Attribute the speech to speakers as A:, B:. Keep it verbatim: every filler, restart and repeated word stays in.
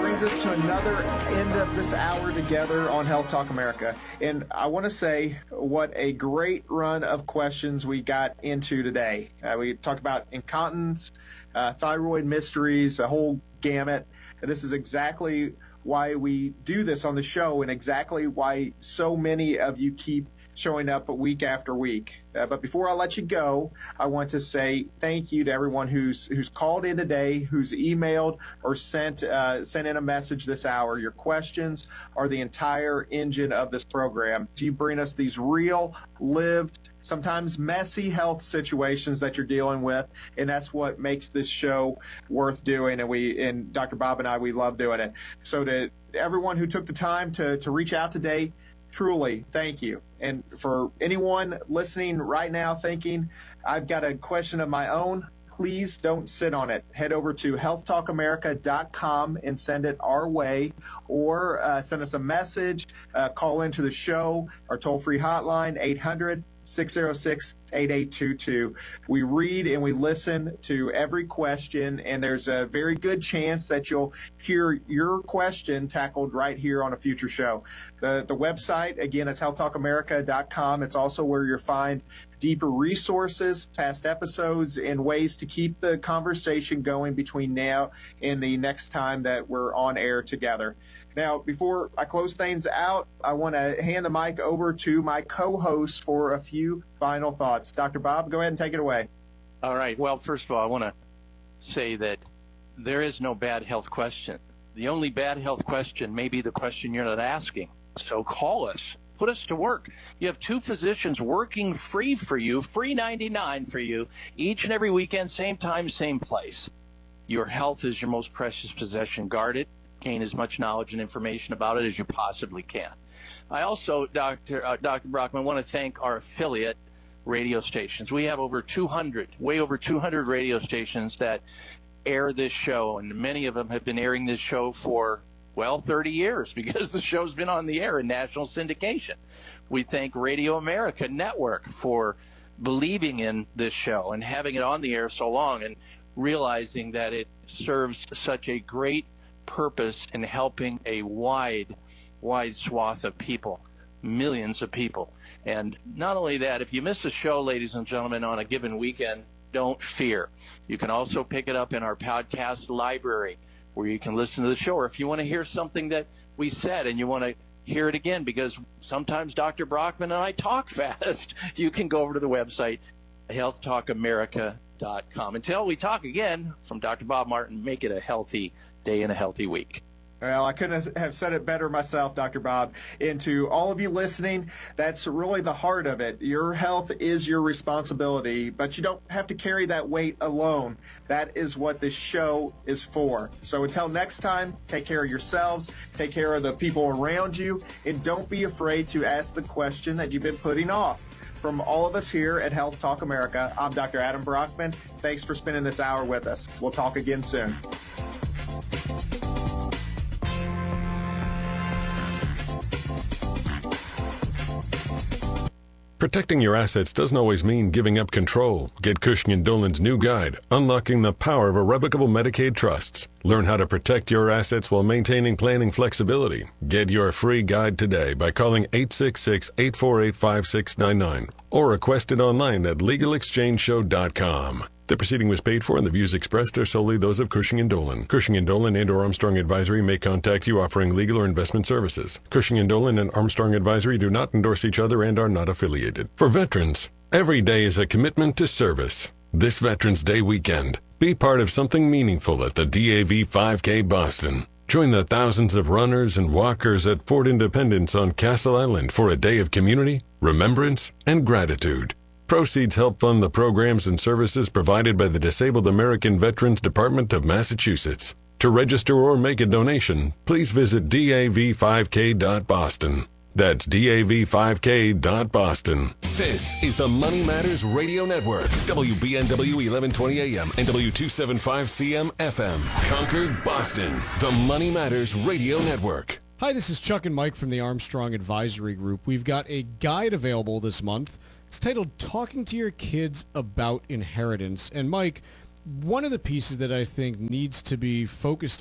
A: brings us to another end of this hour together on Health Talk America. And I want to say what a great run of questions we got into today. Uh, we talked about incontinence, uh, thyroid mysteries, a whole gamut. This is exactly why we do this on the show and exactly why so many of you keep showing up week after week. Uh, but before I let you go, I want to say thank you to everyone who's who's called in today, who's emailed or sent uh, sent in a message this hour. Your questions are the entire engine of this program. You bring us these real, lived, sometimes messy health situations that you're dealing with, and that's what makes this show worth doing. And we, and Doctor Bob and I, we love doing it. So to everyone who took the time to to reach out today, truly, thank you. And for anyone listening right now thinking, I've got a question of my own, please don't sit on it. Head over to health talk america dot com and send it our way, or uh, send us a message, uh, call into the show, our toll-free hotline, eight hundred, six oh six, eight eight two two. We read and we listen to every question, and there's a very good chance that you'll hear your question tackled right here on a future show. The the website, again, is health talk america dot com. It's also where you'll find deeper resources, past episodes, and ways to keep the conversation going between now and the next time that we're on air together. Now, before I close things out, I want to hand the mic over to my co-host for a few final thoughts. Doctor Bob, go ahead and take it away.
B: All right. Well, first of all, I want to say that there is no bad health question. The only bad health question may be the question you're not asking. So call us. Put us to work. You have two physicians working free for you, free ninety-nine for you, each and every weekend, same time, same place. Your health is your most precious possession. Guard it. Gain as much knowledge and information about it as you possibly can. I also, Doctor Uh, Doctor Brockman, want to thank our affiliate radio stations. We have over two hundred, way over two hundred radio stations that air this show, and many of them have been airing this show for, well, thirty years because the show's been on the air in national syndication. We thank Radio America Network for believing in this show and having it on the air so long and realizing that it serves such a great purpose in helping a wide, wide swath of people, millions of people. And not only that, if you missed a show, ladies and gentlemen, on a given weekend, don't fear. You can also pick it up in our podcast library where you can listen to the show. Or if you want to hear something that we said and you want to hear it again, because sometimes Doctor Brockman and I talk fast, you can go over to the website, health talk america dot com. Until we talk again, from Doctor Bob Martin, make it a healthy day and a healthy week.
A: Well, I couldn't have said it better myself, Doctor Bob. And to all of you listening, that's really the heart of it. Your health is your responsibility, but you don't have to carry that weight alone. That is what this show is for. So until next time, take care of yourselves, take care of the people around you, and don't be afraid to ask the question that you've been putting off. From all of us here at Health Talk America, I'm Doctor Adam Brockman. Thanks for spending this hour with us. We'll talk again soon.
C: Protecting your assets doesn't always mean giving up control. Get Cushing and Dolan's new guide, Unlocking the Power of Irrevocable Medicaid Trusts. Learn how to protect your assets while maintaining planning flexibility. Get your free guide today by calling eight six six, eight four eight, five six nine nine or request it online at legal exchange show dot com. The proceeding was paid for and the views expressed are solely those of Cushing and Dolan. Cushing and Dolan and or Armstrong Advisory may contact you offering legal or investment services. Cushing and Dolan and Armstrong Advisory do not endorse each other and are not affiliated. For veterans, every day is a commitment to service. This Veterans Day weekend, be part of something meaningful at the D A V five K Boston. Join the thousands of runners and walkers at Fort Independence on Castle Island for a day of community, remembrance, and gratitude. Proceeds help fund the programs and services provided by the Disabled American Veterans Department of Massachusetts. To register or make a donation, please visit D A V five K dot boston. That's D A V five K dot boston.
D: This is the Money Matters Radio Network. W B N W eleven twenty A M and W two seventy-five C M F M. Concord, Boston. The Money Matters Radio Network.
E: Hi, this is Chuck and Mike from the Armstrong Advisory Group. We've got a guide available this month. It's titled Talking to Your Kids About Inheritance. And Mike, one of the pieces that I think needs to be focused